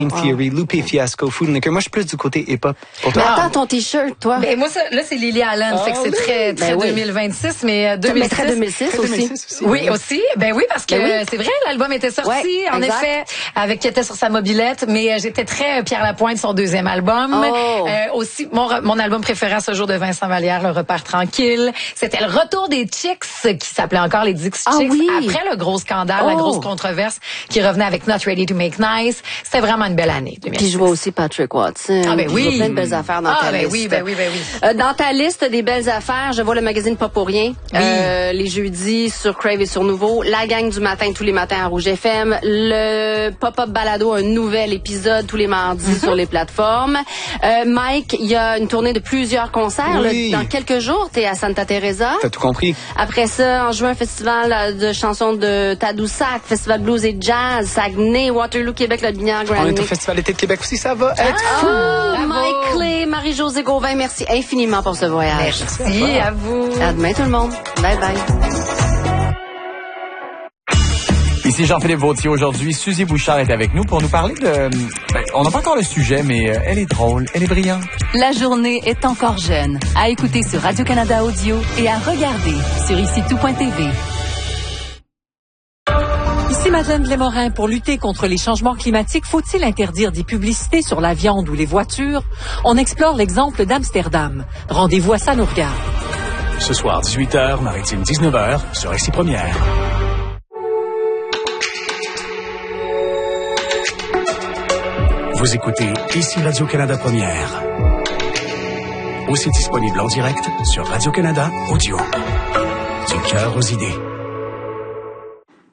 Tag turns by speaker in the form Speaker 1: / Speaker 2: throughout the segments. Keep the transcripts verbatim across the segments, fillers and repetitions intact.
Speaker 1: Theory, Lupe Fiasco, Food and Liquor. Moi, je suis plus du côté hip-hop. Pour
Speaker 2: Mais
Speaker 1: toi?
Speaker 2: attends, ton t-shirt, toi.
Speaker 3: Ben, moi, ça, là, c'est Lily Allen.
Speaker 1: Oh,
Speaker 3: fait que c'est
Speaker 1: oui.
Speaker 3: très, très
Speaker 2: Ben oui.
Speaker 3: deux mille vingt-six, mais euh, deux mille six.
Speaker 2: Mais très deux mille six
Speaker 1: Très
Speaker 2: aussi.
Speaker 1: deux mille six aussi.
Speaker 3: Oui, aussi. Ben oui, parce que
Speaker 2: Ben oui.
Speaker 3: euh, c'est vrai, l'album était sorti,
Speaker 2: Ouais,
Speaker 3: en
Speaker 2: exact.
Speaker 3: effet, avec qui était sur sa mobilette, mais euh, j'étais très Pierre Lapointe, son deuxième album.
Speaker 2: Oh.
Speaker 3: Euh, aussi, mon, re- mon album préféré à ce jour de Vincent Vallière, Le Repère tranquille. C'était le retour des Chicks, qui s'appelait encore les Dix
Speaker 2: Ah
Speaker 3: Chicks,
Speaker 2: oui.
Speaker 3: après le gros scandale, la
Speaker 2: Oh.
Speaker 3: grosse controverse, qui revenait avec Not Ready to Make Nice. C'était vraiment une belle année, deux mille six.
Speaker 2: Puis je vois aussi Patrick Watson.
Speaker 3: Ah ben
Speaker 2: Je
Speaker 3: oui.
Speaker 2: vois plein de belles affaires dans
Speaker 3: Ah,
Speaker 2: ta
Speaker 3: ben
Speaker 2: liste.
Speaker 3: oui, ben oui, ben oui.
Speaker 2: Euh, dans ta liste des belles affaires, je vois le magazine Pas pour rien.
Speaker 3: Oui.
Speaker 2: Euh, les jeudis sur Crave et sur Nouveau. La gang du matin tous les matins à Rouge F M. Le Pop-Up Balado, un nouvel épisode tous les mardis sur les plateformes. Euh, Mike, il y a une tournée de plusieurs concerts.
Speaker 1: Oui.
Speaker 2: Là, dans quelques jours, t'es à Santa Teresa.
Speaker 1: T'as tout compris.
Speaker 2: Après ça, en juin, festival de chansons de Tadoussac, festival blues et jazz, Saguenay, Waterloo, Québec, le Binière,
Speaker 1: On
Speaker 2: Granby.
Speaker 1: est au Festival d'été de Québec aussi, ça va être
Speaker 2: Ah,
Speaker 1: fou.
Speaker 3: Bravo.
Speaker 2: Mike Clé, Marie-Josée Gauvin, merci infiniment pour ce voyage.
Speaker 3: Merci à vous.
Speaker 2: À demain tout le monde. Bye bye.
Speaker 4: Ici Jean-Philippe Vautier. Aujourd'hui, Suzy Bouchard est avec nous pour nous parler de... Ben, on n'a pas encore le sujet, mais euh, elle est drôle, elle est brillante.
Speaker 5: La journée est encore jeune. À écouter sur Radio-Canada Audio et à regarder sur ici tout point t v.
Speaker 6: Ici Madeleine Lémorin. Pour lutter contre les changements climatiques, faut-il interdire des publicités sur la viande ou les voitures? On explore l'exemple d'Amsterdam. Rendez-vous à Ça nous regarde.
Speaker 7: Ce soir, dix-huit heures, Maritime dix-neuf heures, sur Ici Première. Vous écoutez Ici Radio-Canada Première. Aussi disponible en direct sur Radio-Canada Audio. Du cœur aux idées.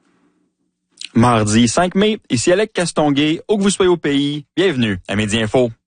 Speaker 8: Mardi cinq mai, ici Alec Castonguay, où que vous soyez au pays, bienvenue à Midi Info.